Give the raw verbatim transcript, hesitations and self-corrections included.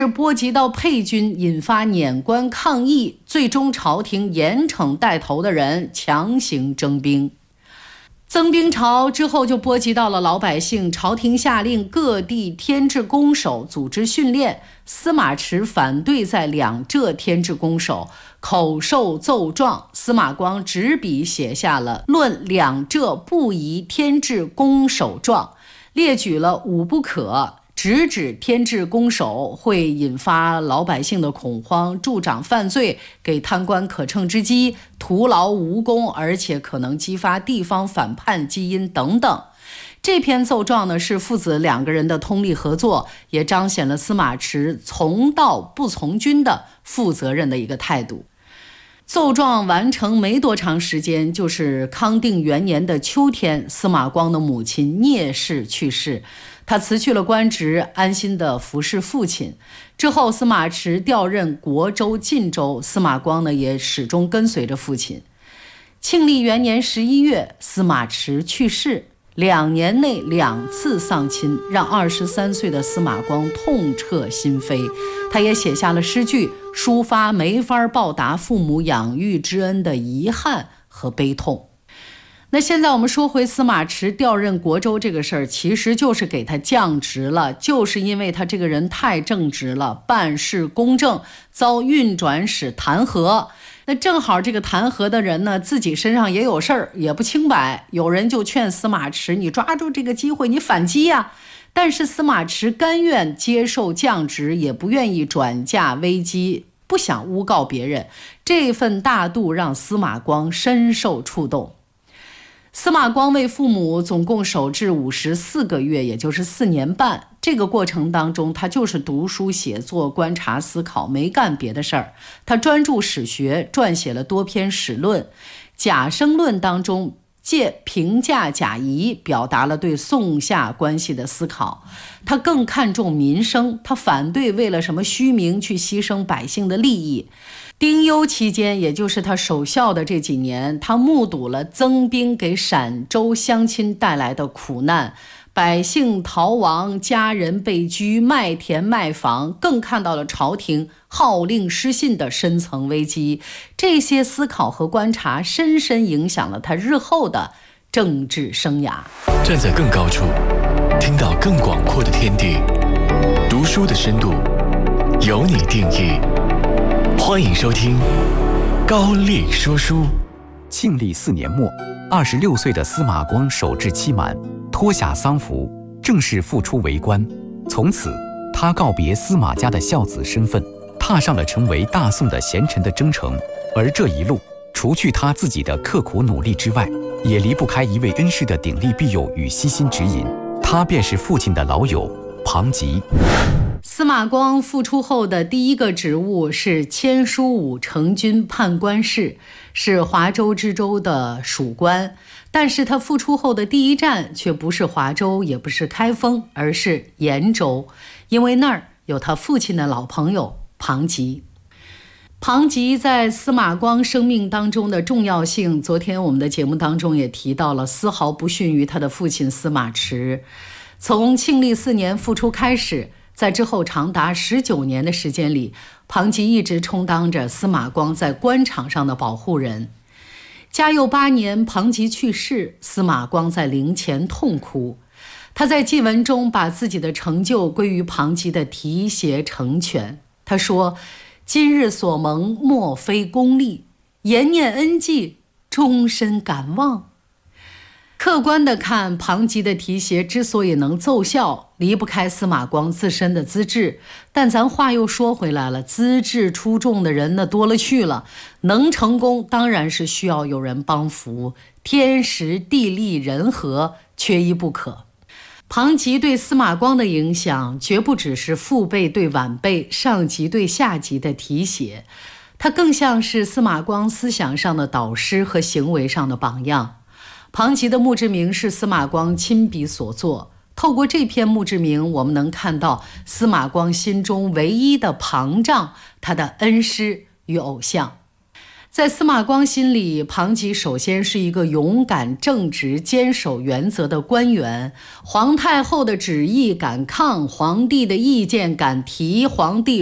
波及到配军，引发碾官抗议，最终朝廷严惩带头的人，强行征兵。增兵潮之后就波及到了老百姓，朝廷下令各地添置弓手，组织训练。司马池反对在两浙添置弓手，口授奏状，司马光执笔写下了《论两浙不宜添置弓手状》，列举了五不可，直指添置弓手会引发老百姓的恐慌，助长犯罪，给贪官可乘之机，徒劳无功，而且可能激发地方反叛基因等等。这篇奏状呢，是父子两个人的通力合作，也彰显了司马池从道不从军的负责任的一个态度。奏状完成没多长时间，就是康定元年的秋天，司马光的母亲聂氏去世，他辞去了官职，安心地服侍父亲。之后司马池调任国州、晋州，司马光呢也始终跟随着父亲。庆历元年十一月，司马池去世，两年内两次丧亲，让二十三岁的司马光痛彻心扉。他也写下了诗句，抒发没法报答父母养育之恩的遗憾和悲痛。那现在我们说回司马池调任国州这个事儿，其实就是给他降职了，就是因为他这个人太正直了，办事公正，遭运转使弹劾。那正好这个弹劾的人呢，自己身上也有事儿，也不清白，有人就劝司马池，你抓住这个机会，你反击呀。但是司马池甘愿接受降职，也不愿意转嫁危机，不想诬告别人，这份大度让司马光深受触动。司马光为父母总共守制五十四个月，也就是四年半。这个过程当中，他就是读书写作、观察思考，没干别的事儿。他专注史学，撰写了多篇史论。《贾生论》当中借评价贾谊，表达了对宋夏关系的思考。他更看重民生，他反对为了什么虚名去牺牲百姓的利益。丁忧期间，也就是他守孝的这几年，他目睹了增兵给陕州乡亲带来的苦难，百姓逃亡，家人被拘，卖田卖房，更看到了朝廷号令失信的深层危机。这些思考和观察深深影响了他日后的政治生涯。 站在更高处，听到更广阔的天地，读书的深度由你定义。欢迎收听高丽说书。 庆历四年末，二十六岁的司马光守制期满，脱下丧服，正式复出为官。从此，他告别司马家的孝子身份，踏上了成为大宋的贤臣的征程。而这一路，除去他自己的刻苦努力之外，也离不开一位恩师的鼎力庇佑与悉心指引，他便是父亲的老友庞吉。 司马光复出后的第一个职务是迁书武成军判官事，是华州知州的属官。但是他复出后的第一站却不是华州，也不是开封，而是延州，因为那儿有他父亲的老朋友庞吉。庞吉在司马光生命当中的重要性，昨天我们的节目当中也提到了，丝毫不逊于他的父亲司马池。从庆历四年复出开始，在之后长达十九年的时间里，庞吉一直充当着司马光在官场上的保护人。嘉佑八年，庞吉去世，司马光在陵前痛哭。他在祭文中把自己的成就归于庞吉的提携成全。他说：“今日所蒙，莫非功利，延念恩绩，终身感忘。”客观地看，庞吉的提携之所以能奏效，离不开司马光自身的资质。但咱话又说回来了，资质出众的人那多了去了，能成功当然是需要有人帮扶，天时地利人和缺一不可。庞吉对司马光的影响绝不只是父辈对晚辈、上级对下级的提携，他更像是司马光思想上的导师和行为上的榜样。庞吉的墓志铭是司马光亲笔所作，透过这篇墓志铭，我们能看到司马光心中唯一的庞障，他的恩师与偶像。 在司马光心里，庞吉首先是一个勇敢、正直、坚守原则的官员。皇太后的旨意敢抗，皇帝的意见敢提，皇帝